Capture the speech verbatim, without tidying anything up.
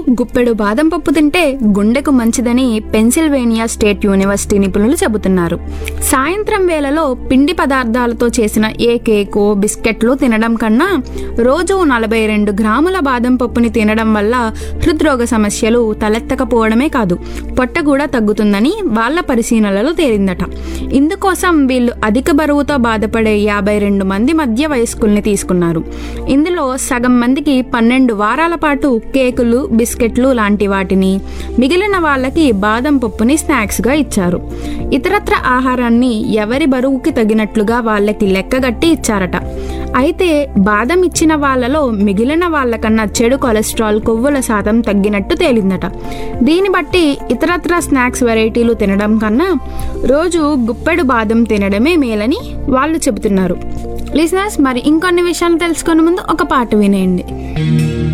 గుప్పెడు బాదం పప్పు తింటే గుండెకు మంచిదని పెన్సిల్వేనియా స్టేట్ యూనివర్సిటీ నిపుణులు చెబుతున్నారు. సాయంత్రం వేళలో పిండి పదార్థాలతో చేసిన ఏ కేకో బిస్కెట్లు తినడం కన్నా రోజు నలభై రెండు గ్రాముల బాదం పప్పుని తినడం వల్ల హృద్రోగ సమస్యలు తలెత్తకపోవడమే కాదు, పొట్ట కూడా తగ్గుతుందని వాళ్ళ పరిశీలనలో తేలిందట. ఇందుకోసం వీళ్ళు అధిక బరువుతో బాధపడే యాభై రెండు మంది మధ్య వయస్కుల్ని తీసుకున్నారు. ఇందులో సగం మందికి పన్నెండు వారాల పాటు కేకులు బిస్కెట్లు లాంటి వాటిని, మిగిలిన వాళ్ళకి బాదం పప్పుని స్నాక్స్గా ఇచ్చారు. ఇతరత్ర ఆహారాన్ని ఎవరి బరువుకి తగినట్లుగా వాళ్ళకి లెక్కగట్టి ఇచ్చారట. అయితే బాదం ఇచ్చిన వాళ్ళలో మిగిలిన వాళ్ళకన్నా చెడు కొలెస్ట్రాల్ కొవ్వుల శాతం తగ్గినట్టు తేలిందట. దీన్ని బట్టి ఇతరత్ర స్నాక్స్ వెరైటీలు తినడం కన్నా రోజు గుప్పెడు బాదం తినడమే మేలని వాళ్ళు చెబుతున్నారు. లిజనర్స్, మరి ఇంకొన్ని విషయాలు తెలుసుకునే ముందు ఒక పాట వినేయండి.